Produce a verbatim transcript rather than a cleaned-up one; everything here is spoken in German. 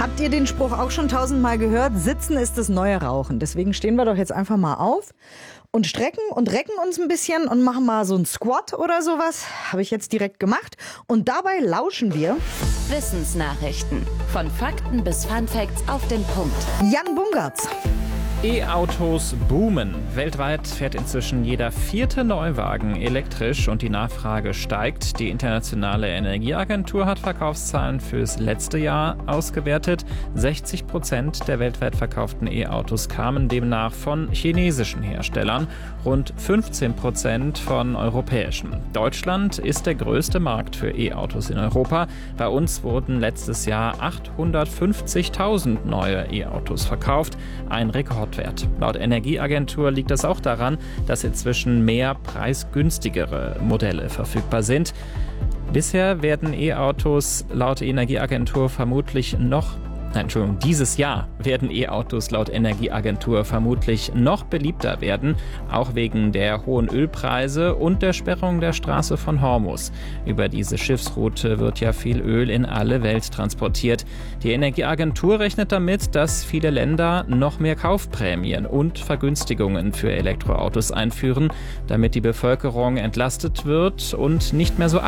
Habt ihr den Spruch auch schon tausendmal gehört? Sitzen ist das neue Rauchen. Deswegen stehen wir doch jetzt einfach mal auf und strecken und recken uns ein bisschen und machen mal so einen Squat oder sowas. Habe ich jetzt direkt gemacht. Und dabei lauschen wir Wissensnachrichten. Von Fakten bis Funfacts auf den Punkt. Jan Bungartz. E-Autos boomen. Weltweit fährt inzwischen jeder vierte Neuwagen elektrisch und die Nachfrage steigt. Die Internationale Energieagentur hat Verkaufszahlen fürs letzte Jahr ausgewertet. sechzig Prozent der weltweit verkauften E-Autos kamen demnach von chinesischen Herstellern, rund fünfzehn Prozent von europäischen. Deutschland ist der größte Markt für E-Autos in Europa. Bei uns wurden letztes Jahr achthundertfünfzigtausend neue E-Autos verkauft, ein Rekord. Laut Energieagentur liegt das auch daran, dass inzwischen mehr preisgünstigere Modelle verfügbar sind. Bisher werden E-Autos laut Energieagentur vermutlich noch Nein, Entschuldigung, dieses Jahr werden E-Autos laut Energieagentur vermutlich noch beliebter werden, auch wegen der hohen Ölpreise und der Sperrung der Straße von Hormuz. Über diese Schiffsroute wird ja viel Öl in alle Welt transportiert. Die Energieagentur rechnet damit, dass viele Länder noch mehr Kaufprämien und Vergünstigungen für Elektroautos einführen, damit die Bevölkerung entlastet wird und nicht mehr so